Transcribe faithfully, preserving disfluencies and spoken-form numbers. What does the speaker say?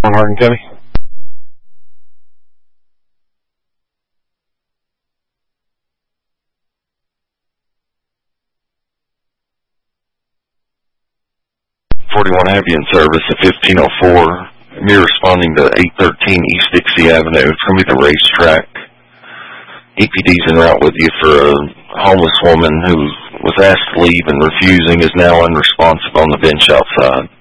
Hardin County. forty-one ambulance service at fifteen oh four. Me responding to eight thirteen East Dixie Avenue. It's going to be the racetrack. E P D's en route with you for a homeless woman who was asked to leave and refusing, is now unresponsive on the bench outside.